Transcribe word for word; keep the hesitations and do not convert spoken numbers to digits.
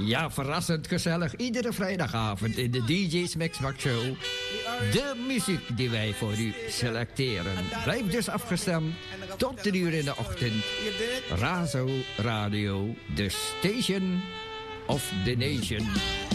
Ja, verrassend gezellig. Iedere vrijdagavond in de D J's Mix Max Show. De muziek die wij voor u selecteren. Blijf dus afgestemd tot drie uur in de ochtend. Razo Radio, the station of the nation.